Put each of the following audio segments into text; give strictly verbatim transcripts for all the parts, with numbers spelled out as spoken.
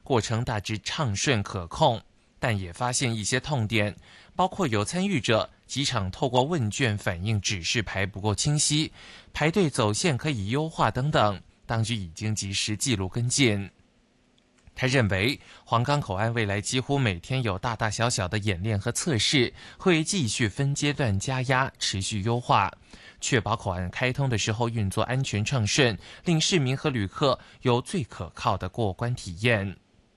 过程大致畅顺可控，但也发现一些痛点，包括有参与者机场透过问卷反映指示牌不够清晰，排队走线可以优化等等，当局已经及时记录跟进。他认为黄冈口岸未来几乎每天有大大小小的演练和测试，会继续分阶段加压，持续优化，确保口岸开通的时候运作安全畅顺，令市民和旅客有最可靠的过关体验。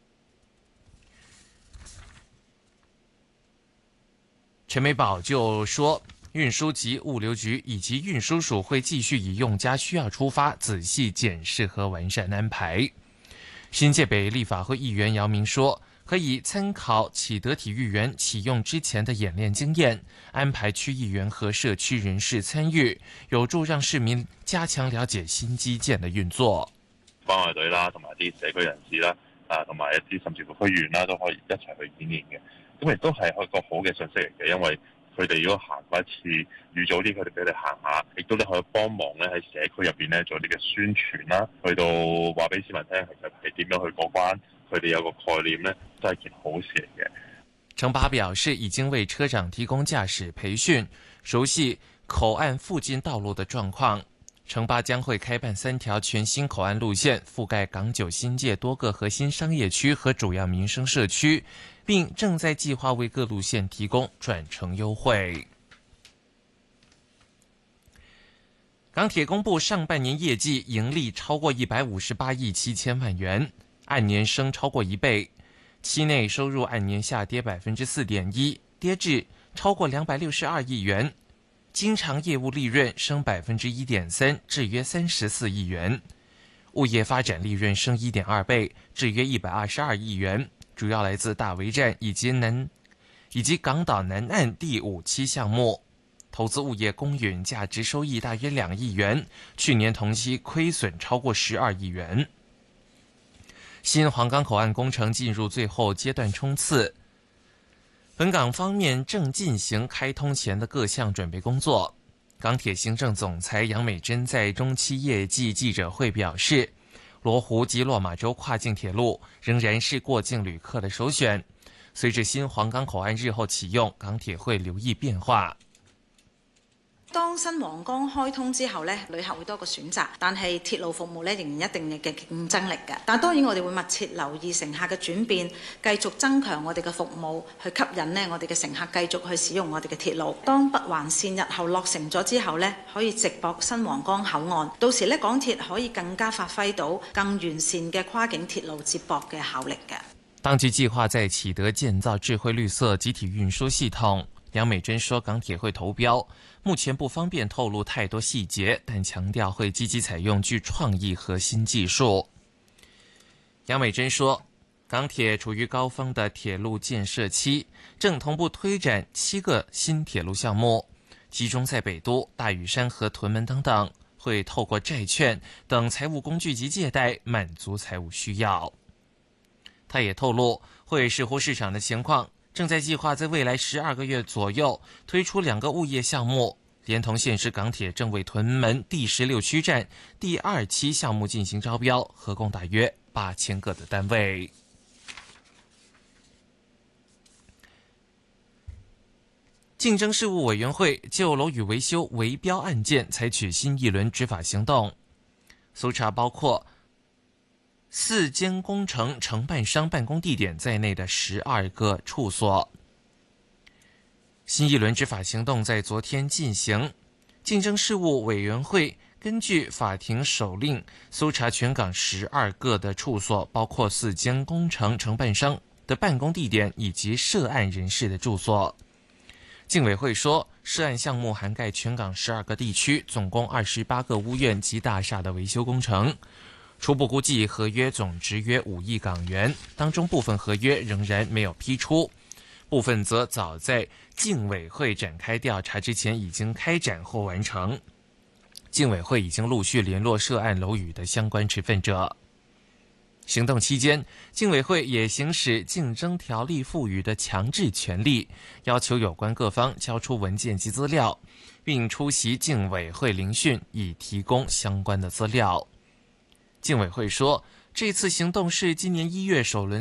陈美宝就说，运输及物流局以及运输署会继续以用家需要出发，仔细检视和完善安排。新界北立法会议员姚明说，可以参考启德体育园启用之前的演练经验，安排区议員和社區人士參與，有助讓市民加強了解新基建的運作。 關愛隊啦，同埋啲社區人士啦，啊，同埋一啲甚至乎區議員啦，都可以一齊去演練嘅。咁亦都係一個好嘅信息嚟嘅，因為佢哋如果行過一次預早啲，佢哋俾你行下，亦都咧可以幫忙咧喺社區入邊咧做啲嘅宣傳啦，去到話俾市民聽，其實係點樣去過關，佢哋有個概念咧，都係件好事嚟嘅。 程拔表示，已經為車長提供駕駛培訓，熟悉口岸附近道路的狀況。程拔將會開辦三條全新口岸路線，覆蓋港九新界多個核心商業區和主要民生社區，並正在計劃為各路線提供轉乘優惠。港鐵公布上半年業績盈利超過一百五十八億七千萬元，按年升超過一倍。期內收入按年下跌百分之四點一，跌至超過兩百六十二億元。經常業務利潤升百分之一點三，至約三十四億元。物業發展利潤升一點二倍，至約一百二十二億元，主要來自大圍站以及南以及港島南岸第五期項目。投資物業公允價值收益大約兩億元，去年同期虧損超過十二億元。新皇崗口岸工程進入最後階段衝刺，本港方面正進行開通前的各項準備工作。港鐵行政總裁楊美珍在中期業績記者會表示，羅湖及落馬洲跨境鐵路仍然是過境旅客的首選。隨着新皇崗口岸日後啟用，港鐵會留意變化。 當新皇崗開通之後呢，旅客會多個選擇，但係鐵路服務呢仍然一定嘅競爭力嘅。但當然我哋會密切留意乘客嘅轉變，繼續增強我哋嘅服務，去吸引呢我哋嘅乘客繼續去使用我哋嘅鐵路。當北環線日後落成咗之後呢，可以直駁新皇崗口岸，到時呢港鐵可以更加發揮到更完善嘅跨境鐵路接駁嘅效力嘅。 當局計劃在啟德建造智慧綠色集體運輸系統。楊美珍說，港鐵會投標，目前不方便透露太多細節，但強調會積極採用具創意和新技術。楊美珍說，港鐵處於高峰的鐵路建設期，正同步推展七個新鐵路項目，集中在北都、大嶼山和屯門等等，會透過債券等財務工具及借貸滿足財務需要。他也透露，會視乎市場的情況，正在計劃在未來十二個月左右推出兩個物業項目，連同現時港鐵正為屯門第十六區站第二期項目進行招標，合共大約八千個的單位。競爭事務委員會就樓宇維修圍標案件採取新一輪執法行動，搜查包括四間工程承辦商辦公地點在內的十二個處所。新一輪執法行動在昨天進行，競爭事務委員會根據法庭手令搜查全港十二個的處所，包括四間工程承辦商的辦公地點以及涉案人士的住所。競委會說，涉案項目涵蓋全港十二個地區，總共二十八個屋苑及大廈的維修工程。初步估計合約總值約五億港元，當中部分合約仍然沒有批出，部分則早在競委會展開調查之前已經開展或完成。競委會已經陸續聯絡涉案樓宇的相關持份者。行動期間，競委會也行使競爭條例賦予的強制權力，要求有關各方交出文件及資料，並出席競委會聆訊，以提供相關的資料。競委會說，這次行動是今年一月首輪